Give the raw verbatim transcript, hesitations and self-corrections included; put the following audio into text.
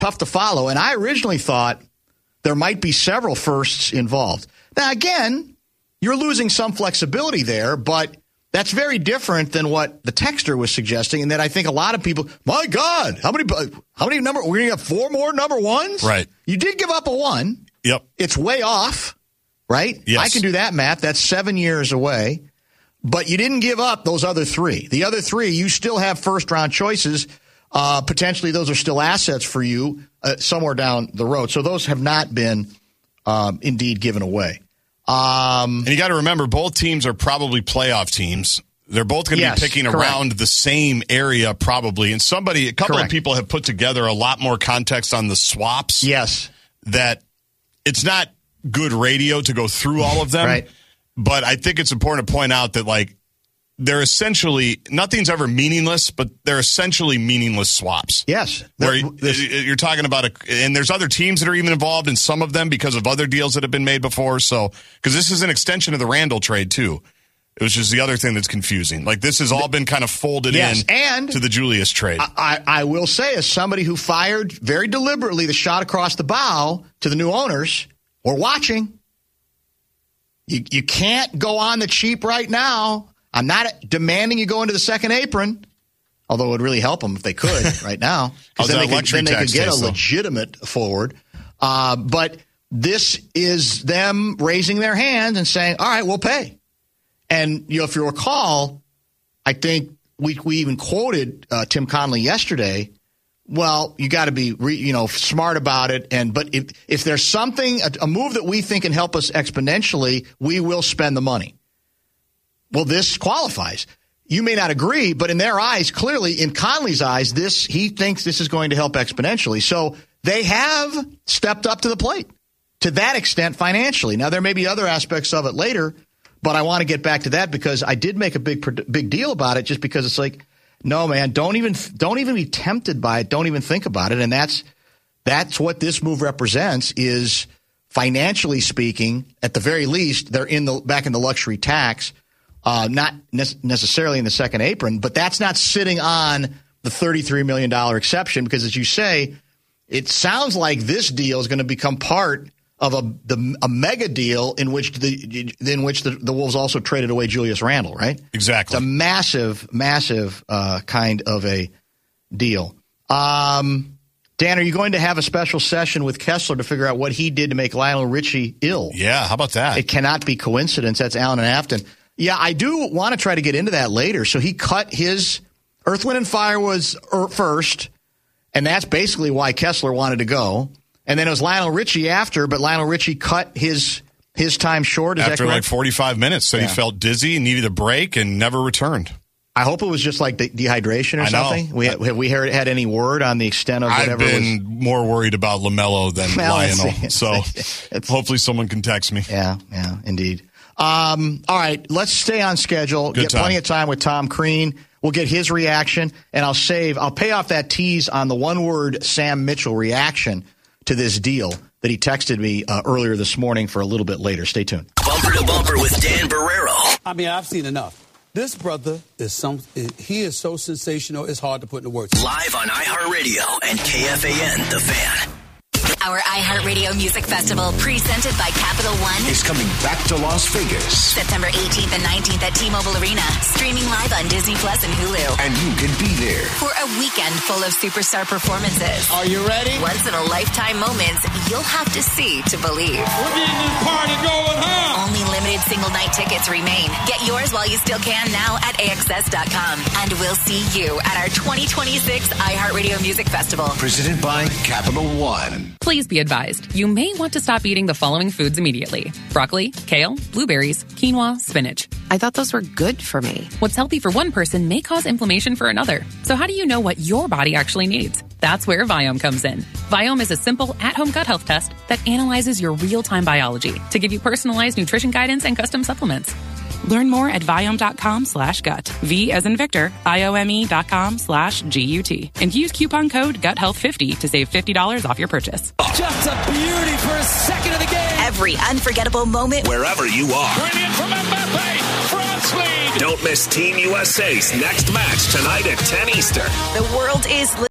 tough to follow. And I originally thought there might be several firsts involved. Now, again, you're losing some flexibility there, but that's very different than what the texter was suggesting. And that I think a lot of people, my God, how many, how many number, we're going to have four more number ones? Right. You did give up a one. Yep. It's way off, right? Yes. I can do that math. That's seven years away. But you didn't give up those other three. The other three, you still have first-round choices. Uh, potentially, those are still assets for you uh, somewhere down the road. So those have not been um, indeed given away. Um, and you got to remember, both teams are probably playoff teams. They're both going to yes, be picking correct. around the same area probably. And somebody, a couple correct. of people have put together a lot more context on the swaps. Yes. That it's not good radio to go through all of them. Right. But I think it's important to point out that, like, they're essentially, nothing's ever meaningless, but they're essentially meaningless swaps. Yes. Where this, you're talking about, a, and there's other teams that are even involved in some of them because of other deals that have been made before. So, because this is an extension of the Randall trade, too. It was just the other thing that's confusing. Like, this has all been kind of folded yes, in and to the Julius trade. I, I will say, as somebody who fired very deliberately the shot across the bow to the new owners, we're watching. You, you can't go on the cheap right now. I'm not demanding you go into the second apron, although it would really help them if they could right now. Because then, they could, then they could get a legitimate forward. Uh, but this is them raising their hand and saying, all right, we'll pay. And you know, if you recall, I think we we even quoted uh, Tim Connolly yesterday. Well, you got to be re, you know smart about it. And but if if there's something a, a move that we think can help us exponentially, we will spend the money. Well, this qualifies. You may not agree, but in their eyes, clearly in Connolly's eyes, this he thinks this is going to help exponentially. So they have stepped up to the plate to that extent financially. Now, there may be other aspects of it later, but I want to get back to that because I did make a big big deal about it just because it's like, no, man, don't even don't even be tempted by it. Don't even think about it. And that's that's what this move represents is financially speaking, at the very least, they're in the back in the luxury tax. Uh, not ne- necessarily in the second apron, but that's not sitting on the thirty-three million dollars exception because, as you say, it sounds like this deal is going to become part of a the, a mega deal in which the in which the, the Wolves also traded away Julius Randle, right? Exactly. It's a massive, massive uh, kind of a deal. Um, Dan, are you going to have a special session with Kessler to figure out what he did to make Lionel Richie ill? Yeah, how about that? It cannot be coincidence. That's Allen and Afton. Yeah, I do want to try to get into that later. So he cut his Earth, Wind, and Fire was first, and that's basically why Kessler wanted to go. And then it was Lionel Richie after, but Lionel Richie cut his his time short. Is after that like forty-five minutes, said yeah. he felt dizzy and needed a break and never returned. I hope it was just like de- dehydration or I something. know. We have, have we heard, had any word on the extent of whatever? I've been was... more worried about LaMelo than well, Lionel, so it's, hopefully someone can text me. Yeah, yeah, indeed. Um, all right, let's stay on schedule. Good get time. plenty of time with Tom Crean. We'll get his reaction, and I'll save. I'll pay off that tease on the one-word Sam Mitchell reaction to this deal that he texted me uh, earlier this morning for a little bit later. Stay tuned. Bumper to Bumper with Dan Barrero. I mean, I've seen enough. This brother is some. He is so sensational. It's hard to put into words. Live on iHeartRadio and K F A N, The Fan. Our iHeartRadio Music Festival, presented by Capital One, is coming back to Las Vegas. September eighteenth and nineteenth at T-Mobile Arena. Streaming live on Disney Plus and Hulu. And you can be there for a weekend full of superstar performances. Are you ready? Once-in-a-lifetime moments you'll have to see to believe. We're getting this party going, huh? Only limited single-night tickets remain. Get yours while you still can now at A X S dot com. And we'll see you at our twenty twenty-six iHeartRadio Music Festival. Presented by Capital One. Please be advised, you may want to stop eating the following foods immediately. Broccoli, kale, blueberries, quinoa, spinach. I thought those were good for me. What's healthy for one person may cause inflammation for another. So how do you know what your body actually needs? That's where Viome comes in. Viome is a simple at-home gut health test that analyzes your real-time biology to give you personalized nutrition guidance and custom supplements. Learn more at Viome.com slash gut. V as in Victor, I-O-M-E dot com slash G-U-T. And use coupon code gut health fifty to save fifty dollars off your purchase. Just a beauty for a second of the game. Every unforgettable moment. Wherever you are. Brilliant from Mbappe. France lead. Don't miss Team U S A's next match tonight at ten Eastern. The world is...